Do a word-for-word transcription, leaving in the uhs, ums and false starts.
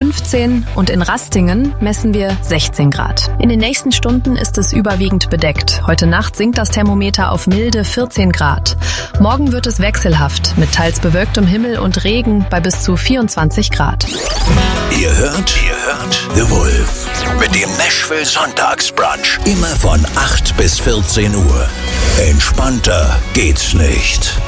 fünfzehn und in Rastingen messen wir sechzehn Grad. In den nächsten Stunden ist es überwiegend bedeckt. Heute Nacht sinkt das Thermometer auf milde vierzehn Grad. Morgen wird es wechselhaft mit teils bewölktem Himmel und Regen bei bis zu vierundzwanzig Grad. Ihr hört, ihr hört The Wolf mit dem Nashville Sonntagsbrunch. Immer von acht bis vierzehn Uhr. Entspannter geht's nicht.